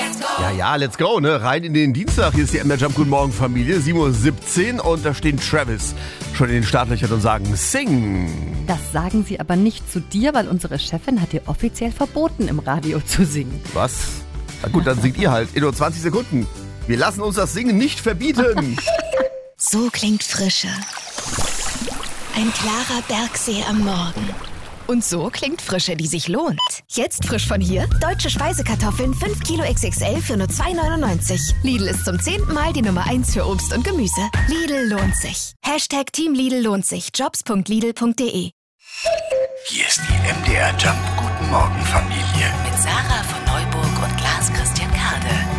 Ja, let's go, ne? Rein in den Dienstag. Hier ist die MDR Jump. Guten Morgen, Familie. 7:17 Uhr und da stehen Travis schon in den Startlöchern und sagen, sing. Das sagen sie aber nicht zu dir, weil unsere Chefin hat dir offiziell verboten, im Radio zu singen. Was? Na gut, dann singt ihr halt in nur 20 Sekunden. Wir lassen uns das Singen nicht verbieten. So klingt Frische. Ein klarer Bergsee am Morgen. Und so klingt Frische, die sich lohnt. Jetzt frisch von hier. Deutsche Speisekartoffeln 5 Kilo XXL für nur 2,99. Lidl ist zum 10. Mal die Nummer 1 für Obst und Gemüse. Lidl lohnt sich. Hashtag Team Lidl lohnt sich. Jobs.lidl.de. Hier ist die MDR Jump. Guten Morgen, Familie. Mit Sarah von Neuburg und Lars Christian Kade.